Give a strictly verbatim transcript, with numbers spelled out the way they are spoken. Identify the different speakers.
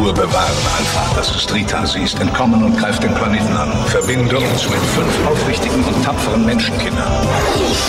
Speaker 1: Ruhe bewahren, Alpha. Das ist Rita. Sie ist entkommen und greift den Planeten an. Verbinde uns mit fünf aufrichtigen und tapferen Menschenkindern.